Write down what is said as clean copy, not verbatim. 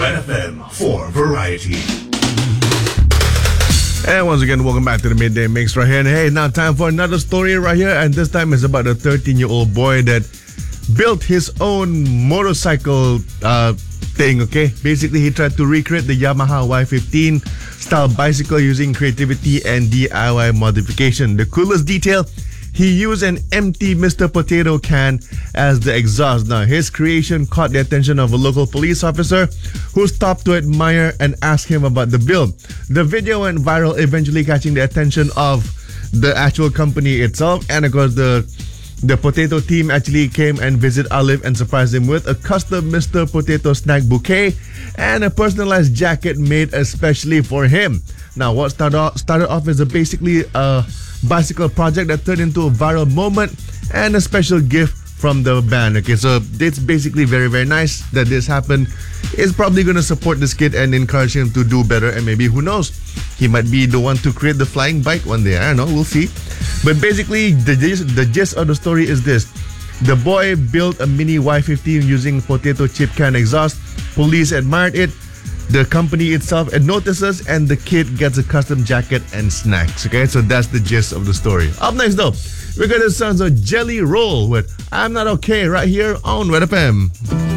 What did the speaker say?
Red FM for Variety. And once again, welcome back to the Midday Mix right here. And hey, now time for another story right here. And this time it's about a 13-year-old boy that built his own motorcycle thing, okay? Basically, he tried to recreate the Yamaha Y15 style bicycle using creativity and DIY modification. The coolest detail, he used an empty Mr. Potato can as the exhaust. Now, his creation caught the attention of a local police officer who stopped to admire and ask him about the build. The video went viral, eventually catching the attention of the actual company itself. And of course, the potato team actually came and visited Olive and surprised him with a custom Mr. Potato snack bouquet and a personalized jacket made especially for him. Now, what started off as basically a bicycle project that turned into a viral moment and a special gift from the band. Okay, so it's basically very, very nice that this happened. It's probably going to support this kid and encourage him to do better, and maybe, who knows, he might be the one to create the flying bike one day. I don't know, we'll see. But basically, the gist of the story is this. The boy built a mini Y15 using potato chip can exhaust. Police admired it. The company itself notices, and the kid gets a custom jacket and snacks. Okay, so that's the gist of the story. Up next, though, we're gonna sound of Jelly Roll with "I'm Not Okay" right here on Red FM.